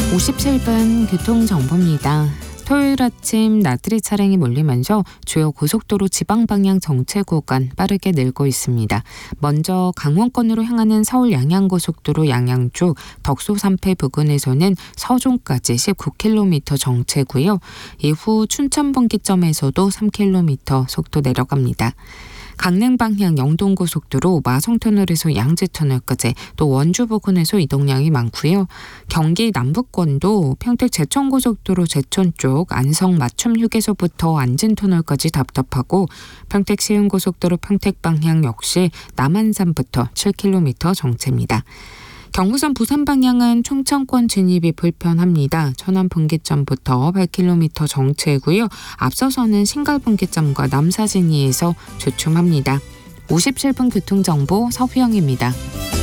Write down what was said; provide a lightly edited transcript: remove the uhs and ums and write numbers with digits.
57분 교통정보입니다. 토요일 아침 나들이 차량이 몰리면서 주요 고속도로 지방 방향 정체 구간 빠르게 늘고 있습니다. 먼저 강원권으로 향하는 서울 양양고속도로 양양 쪽 덕소 3패 부근에서는 서종까지 19km 정체고요. 이후 춘천 분기점에서도 3km 속도 내려갑니다. 강릉 방향 영동고속도로 마성터널에서 양재터널까지 또 원주 부근에서 이동량이 많고요. 경기 남북권도 평택 제천고속도로 제천 쪽 안성 맞춤 휴게소부터 안진터널까지 답답하고 평택 시흥고속도로 평택 방향 역시 남한산부터 7km 정체입니다. 경부선 부산 방향은 충청권 진입이 불편합니다. 천안 분기점부터 8km 정체고요. 앞서서는 신갈 분기점과 남사진이에서 주춤합니다. 57분 교통정보 서부영입니다.